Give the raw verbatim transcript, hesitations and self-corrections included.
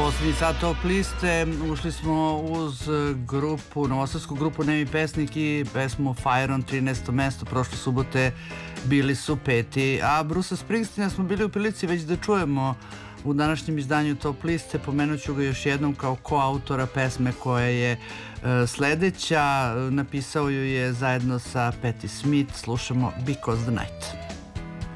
Poslednji sat Top liste, ušli smo uz grupu, novosadsku grupu Nemi pesnik i pesmu Fire on trinaesto mesto, prošle subote bili su peti, a Brusa Springsteena smo bili u prilici već da čujemo u današnjem izdanju Top liste. Pomenut ću ga još jednom kao koautora pesme koja je e, sledeća, napisao ju je zajedno sa Patti Smith. Slušamo Because the Night.